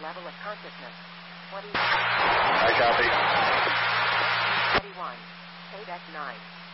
level of consciousness. 20. I copy. 21. Paid at 9.